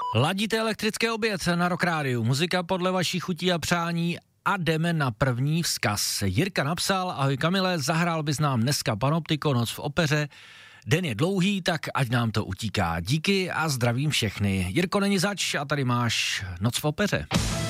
Ladíte elektrické oběd na Rock Rádiu, muzika podle vašich chutí a přání a jdeme na první vzkaz. Jirka napsal: ahoj Kamile, zahrál bys nám dneska Panoptiko, Noc v opeře. Den je dlouhý, tak ať nám to utíká. Díky a zdravím všechny. Jirko, není zač a tady máš Noc v opeře.